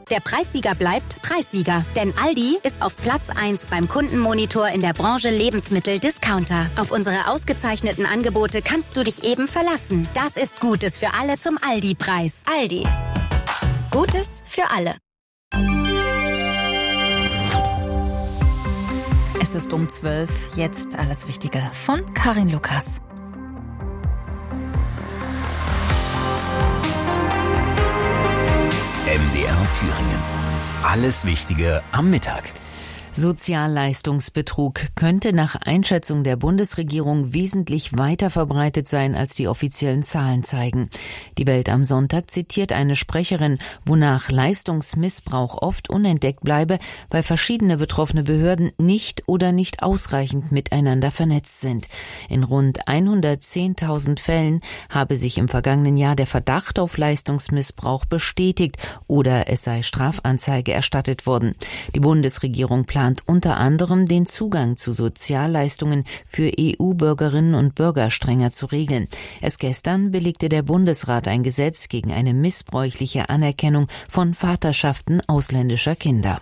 Der Preissieger bleibt Preissieger. Denn Aldi ist auf Platz 1 beim Kundenmonitor in der Branche Lebensmittel-Discounter. Auf unsere ausgezeichneten Angebote kannst du dich eben verlassen. Das ist Gutes für alle zum Aldi-Preis. Aldi. Gutes für alle. Es ist um 12, jetzt alles Wichtige von Karin Lukas. MDR Thüringen. Alles Wichtige am Mittag. Sozialleistungsbetrug könnte nach Einschätzung der Bundesregierung wesentlich weiter verbreitet sein, als die offiziellen Zahlen zeigen. Die Welt am Sonntag zitiert eine Sprecherin, wonach Leistungsmissbrauch oft unentdeckt bleibe, weil verschiedene betroffene Behörden nicht oder nicht ausreichend miteinander vernetzt sind. In rund 110.000 Fällen habe sich im vergangenen Jahr der Verdacht auf Leistungsmissbrauch bestätigt oder es sei Strafanzeige erstattet worden. Die Bundesregierung plant unter anderem den Zugang zu Sozialleistungen für EU-Bürgerinnen und Bürger strenger zu regeln. Erst gestern billigte der Bundesrat ein Gesetz gegen eine missbräuchliche Anerkennung von Vaterschaften ausländischer Kinder.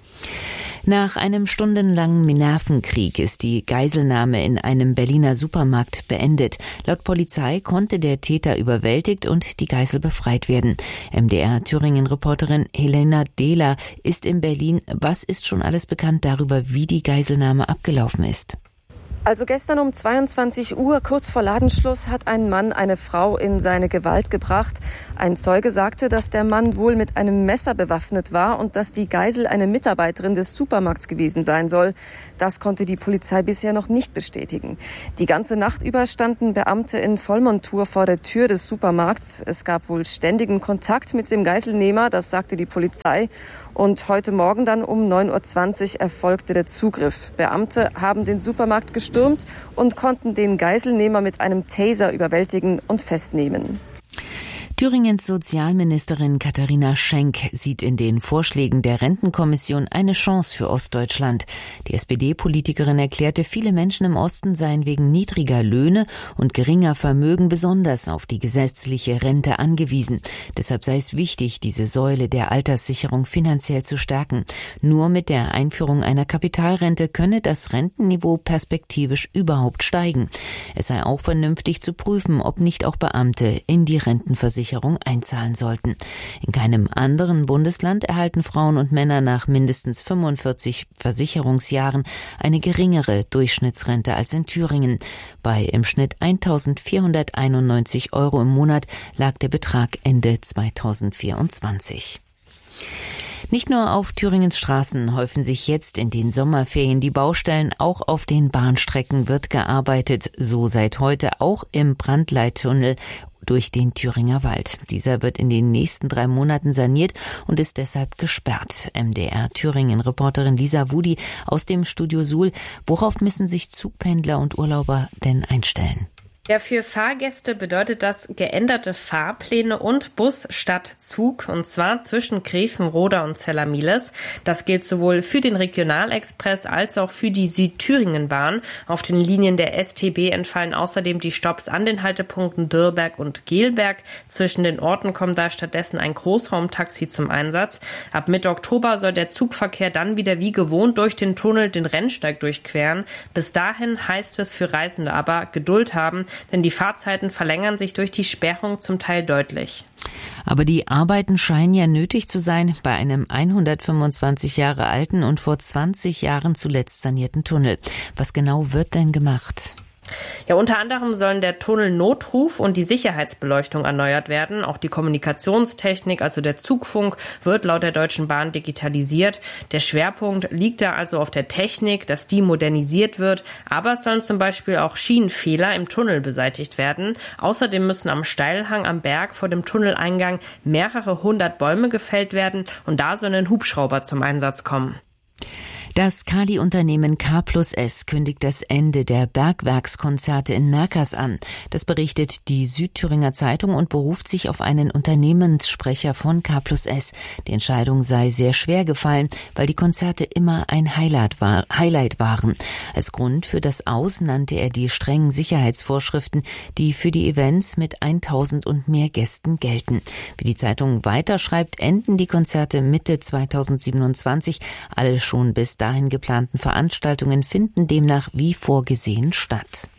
Nach einem stundenlangen Nervenkrieg ist die Geiselnahme in einem Berliner Supermarkt beendet. Laut Polizei konnte der Täter überwältigt und die Geisel befreit werden. MDR-Thüringen-Reporterin Helena Dehler ist in Berlin. Was ist schon alles bekannt darüber, wie die Geiselnahme abgelaufen ist? Also gestern um 22 Uhr, kurz vor Ladenschluss, hat ein Mann eine Frau in seine Gewalt gebracht. Ein Zeuge sagte, dass der Mann wohl mit einem Messer bewaffnet war und dass die Geisel eine Mitarbeiterin des Supermarkts gewesen sein soll. Das konnte die Polizei bisher noch nicht bestätigen. Die ganze Nacht über standen Beamte in Vollmontur vor der Tür des Supermarkts. Es gab wohl ständigen Kontakt mit dem Geiselnehmer, das sagte die Polizei. Und heute Morgen dann um 9.20 Uhr erfolgte der Zugriff. Beamte haben den Supermarkt gestürmt und konnten den Geiselnehmer mit einem Taser überwältigen und festnehmen. Thüringens Sozialministerin Katharina Schenk sieht in den Vorschlägen der Rentenkommission eine Chance für Ostdeutschland. Die SPD-Politikerin erklärte, viele Menschen im Osten seien wegen niedriger Löhne und geringer Vermögen besonders auf die gesetzliche Rente angewiesen. Deshalb sei es wichtig, diese Säule der Alterssicherung finanziell zu stärken. Nur mit der Einführung einer Kapitalrente könne das Rentenniveau perspektivisch überhaupt steigen. Es sei auch vernünftig zu prüfen, ob nicht auch Beamte in die Rentenversicherung einzahlen sollten. In keinem anderen Bundesland erhalten Frauen und Männer nach mindestens 45 Versicherungsjahren eine geringere Durchschnittsrente als in Thüringen. Bei im Schnitt 1.491 € im Monat lag der Betrag Ende 2024. Nicht nur auf Thüringens Straßen häufen sich jetzt in den Sommerferien die Baustellen, auch auf den Bahnstrecken wird gearbeitet, so seit heute auch im Brandleittunnel durch den Thüringer Wald. Dieser wird in den nächsten 3 Monaten saniert und ist deshalb gesperrt. MDR-Thüringen-Reporterin Lisa Wudi aus dem Studio Suhl. Worauf müssen sich Zugpendler und Urlauber denn einstellen? Ja, für Fahrgäste bedeutet das geänderte Fahrpläne und Bus statt Zug, und zwar zwischen Grevenroda und Zellermiles. Das gilt sowohl für den Regionalexpress als auch für die Südthüringenbahn. Auf den Linien der STB entfallen außerdem die Stopps an den Haltepunkten Dürrberg und Gelberg. Zwischen den Orten kommt da stattdessen ein Großraumtaxi zum Einsatz. Ab Mitte Oktober soll der Zugverkehr dann wieder wie gewohnt durch den Tunnel den Rennsteig durchqueren. Bis dahin heißt es für Reisende aber Geduld haben, denn die Fahrzeiten verlängern sich durch die Sperrung zum Teil deutlich. Aber die Arbeiten scheinen ja nötig zu sein bei einem 125 Jahre alten und vor 20 Jahren zuletzt sanierten Tunnel. Was genau wird denn gemacht? Ja, unter anderem sollen der Tunnelnotruf und die Sicherheitsbeleuchtung erneuert werden. Auch die Kommunikationstechnik, also der Zugfunk, wird laut der Deutschen Bahn digitalisiert. Der Schwerpunkt liegt da also auf der Technik, dass die modernisiert wird. Aber es sollen zum Beispiel auch Schienenfehler im Tunnel beseitigt werden. Außerdem müssen am Steilhang am Berg vor dem Tunneleingang mehrere 100 Bäume gefällt werden. Und da soll ein Hubschrauber zum Einsatz kommen. Das Kali-Unternehmen K+S kündigt das Ende der Bergwerkskonzerte in Merkers an. Das berichtet die Südthüringer Zeitung und beruft sich auf einen Unternehmenssprecher von K+S. Die Entscheidung sei sehr schwer gefallen, weil die Konzerte immer ein Highlight waren. Als Grund für das Aus nannte er die strengen Sicherheitsvorschriften, die für die Events mit 1000 und mehr Gästen gelten. Wie die Zeitung weiterschreibt, enden die Konzerte Mitte 2027. Alle schon bis dahin geplanten Veranstaltungen finden demnach wie vorgesehen statt.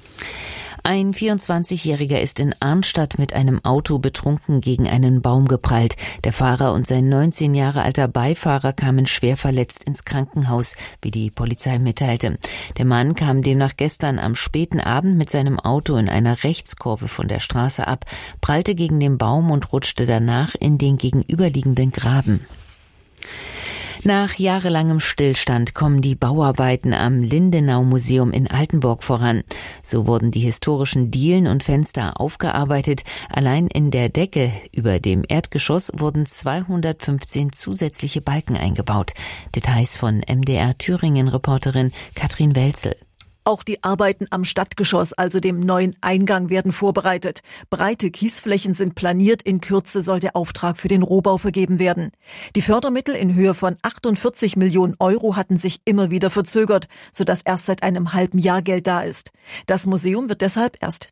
Ein 24-Jähriger ist in Arnstadt mit einem Auto betrunken gegen einen Baum geprallt. Der Fahrer und sein 19 Jahre alter Beifahrer kamen schwer verletzt ins Krankenhaus, wie die Polizei mitteilte. Der Mann kam demnach gestern am späten Abend mit seinem Auto in einer Rechtskurve von der Straße ab, prallte gegen den Baum und rutschte danach in den gegenüberliegenden Graben. Nach jahrelangem Stillstand kommen die Bauarbeiten am Lindenau-Museum in Altenburg voran. So wurden die historischen Dielen und Fenster aufgearbeitet. Allein in der Decke über dem Erdgeschoss wurden 215 zusätzliche Balken eingebaut. Details von MDR Thüringen-Reporterin Katrin Welzel. Auch die Arbeiten am Stadtgeschoss, also dem neuen Eingang, werden vorbereitet. Breite Kiesflächen sind planiert. In Kürze soll der Auftrag für den Rohbau vergeben werden. Die Fördermittel in Höhe von 48 Millionen Euro hatten sich immer wieder verzögert, sodass erst seit einem halben Jahr Geld da ist. Das Museum wird deshalb erst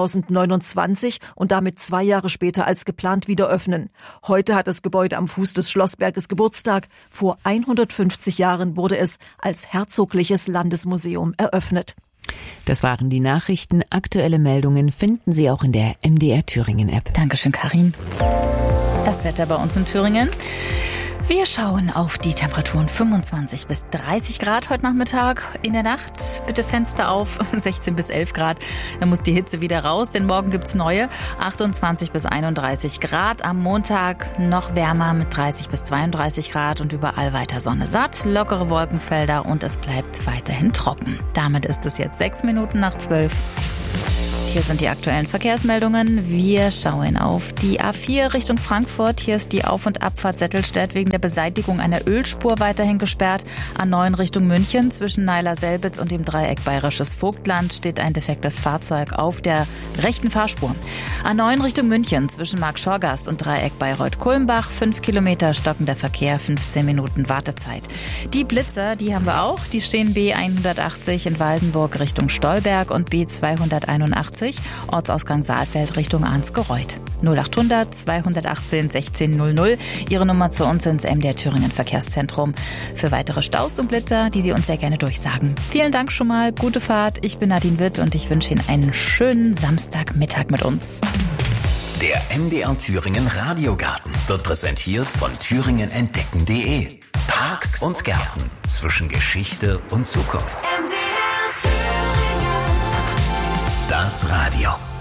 2029 und damit 2 Jahre später als geplant wieder öffnen. Heute hat das Gebäude am Fuß des Schlossberges Geburtstag. Vor 150 Jahren wurde es als Herzogliches Landesmuseum eröffnet. Das waren die Nachrichten. Aktuelle Meldungen finden Sie auch in der MDR Thüringen App. Dankeschön, Karin. Das Wetter bei uns in Thüringen. Wir schauen auf die Temperaturen 25 bis 30 Grad heute Nachmittag. In der Nacht bitte Fenster auf, 16 bis 11 Grad. Dann muss die Hitze wieder raus, denn morgen gibt's neue 28 bis 31 Grad. Am Montag noch wärmer mit 30 bis 32 Grad und überall weiter Sonne satt, lockere Wolkenfelder und es bleibt weiterhin trocken. Damit ist es jetzt 6 Minuten nach 12. Hier sind die aktuellen Verkehrsmeldungen. Wir schauen auf die A4 Richtung Frankfurt. Hier ist die Auf- und Abfahrt Settelstedt wegen der Beseitigung einer Ölspur weiterhin gesperrt. A9 Richtung München zwischen Neiler-Selbitz und dem Dreieck Bayerisches Vogtland steht ein defektes Fahrzeug auf der rechten Fahrspur. A9 Richtung München zwischen Marktschorgast und Dreieck Bayreuth-Kulmbach 5 Kilometer stockender Verkehr, 15 Minuten Wartezeit. Die Blitzer, die haben wir auch. Die stehen B180 in Waldenburg Richtung Stolberg und B281 Ortsausgang Saalfeld Richtung Arnsgereuth. 0800 218 1600, Ihre Nummer zu uns ins MDR Thüringen Verkehrszentrum für weitere Staus und Blitzer, die Sie uns sehr gerne durchsagen. Vielen Dank schon mal, gute Fahrt. Ich bin Nadine Witt und ich wünsche Ihnen einen schönen Samstagmittag mit uns. Der MDR Thüringen Radiogarten wird präsentiert von thüringenentdecken.de. Parks und Gärten zwischen Geschichte und Zukunft. MDR Thüringen. Das Radio.